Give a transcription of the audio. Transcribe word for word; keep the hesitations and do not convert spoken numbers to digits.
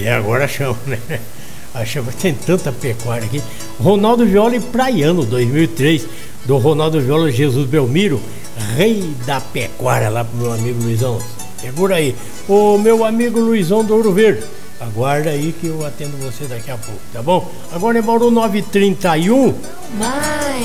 É, agora chama, né? Chama, tem tanta pecuária aqui. Ronaldo Viola e Praiano, dois mil e três, do Ronaldo Viola Jesus Belmiro, rei da pecuária, lá pro meu amigo Luizão. Segura aí. Ô meu amigo Luizão do Ouro Verde, aguarda aí que eu atendo você daqui a pouco, tá bom? Agora é Bauru nove e trinta e um. Vai!